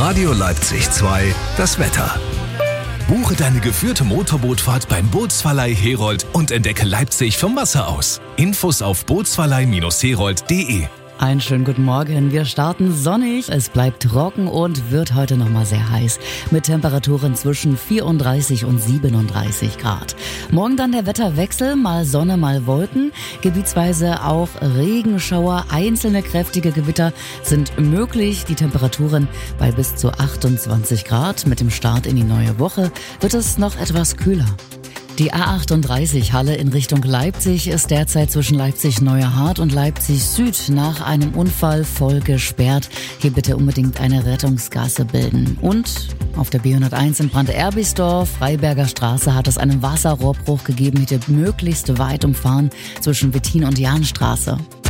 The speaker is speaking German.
Radio Leipzig 2, das Wetter. Buche deine geführte Motorbootfahrt beim Bootsverleih Herold und entdecke Leipzig vom Wasser aus. Infos auf bootsverleih-herold.de. Einen schönen guten Morgen. Wir starten sonnig. Es bleibt trocken und wird heute nochmal sehr heiß. Mit Temperaturen zwischen 34 und 37 Grad. Morgen dann der Wetterwechsel. Mal Sonne, mal Wolken. Gebietsweise auch Regenschauer. Einzelne kräftige Gewitter sind möglich. Die Temperaturen bei bis zu 28 Grad. Mit dem Start in die neue Woche wird es noch etwas kühler. Die A38 Halle in Richtung Leipzig ist derzeit zwischen Leipzig-Neuerhardt und Leipzig-Süd nach einem Unfall voll gesperrt. Hier bitte unbedingt eine Rettungsgasse bilden. Und auf der B101 in Brand-Erbisdorf, Freiberger Straße, hat es einen Wasserrohrbruch gegeben. Bitte möglichst weit umfahren zwischen Wettin und Jahnstraße.